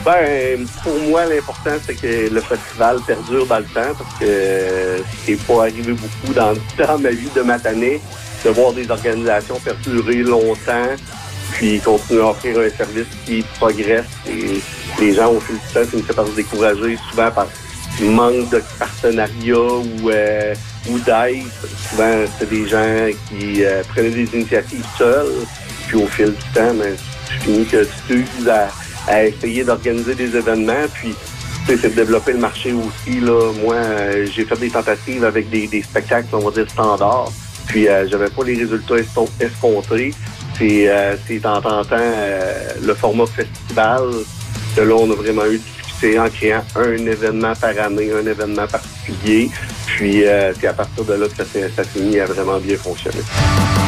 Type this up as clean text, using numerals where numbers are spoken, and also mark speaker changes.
Speaker 1: Ben, pour moi, l'important, c'est que le festival perdure dans le temps parce que c'est pas arrivé beaucoup dans ma vie de Matanais de voir des organisations perdurer longtemps puis continuer à offrir un service qui progresse. Et les gens, au fil du temps, finissent par se décourager, souvent par manque de partenariat ou d'aide. Souvent, c'est des gens qui prenaient des initiatives seuls, puis au fil du temps, tu finis que tu t'uses à essayer d'organiser des événements, puis c'est de développer le marché aussi. Là. Moi, j'ai fait des tentatives avec des spectacles, on va dire, standards, puis j'avais pas les résultats escomptés. C'est en tentant le format festival que là, on a vraiment eu du succès en créant un événement par année, un événement particulier. Puis c'est à partir de là que ça s'est mis à vraiment bien fonctionner.